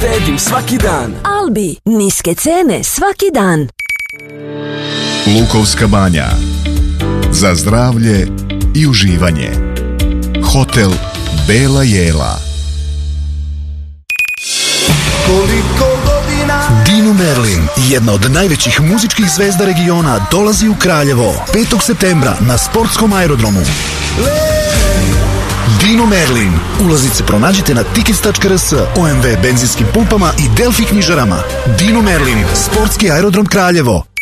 Štedim svaki dan. Albi, niske cene svaki dan. Lukovska banja. Za zdravlje i uživanje. Hotel Bela Jela. Dino Merlin, jedna od najvećih muzičkih zvezda regiona, dolazi u Kraljevo 5. septembra na sportskom aerodromu. Dino Merlin. Ulaznice pronađite na tickets.rs, OMV benzinskim pumpama i Delfi knjižarama. Dino Merlin, sportski aerodrom Kraljevo.